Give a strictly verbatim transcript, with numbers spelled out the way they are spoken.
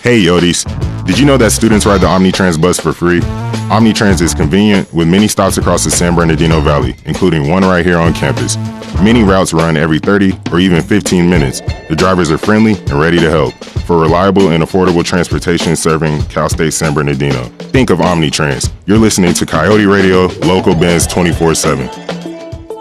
Hey Yodis, did you know that students ride the Omnitrans bus for free? Omnitrans is convenient with many stops across the San Bernardino Valley, including one right here on campus. Many routes run every thirty or even fifteen minutes. The drivers are friendly and ready to help for reliable and affordable transportation serving Cal State San Bernardino. Think of Omnitrans. You're listening to Coyote Radio, Local Benz twenty-four seven.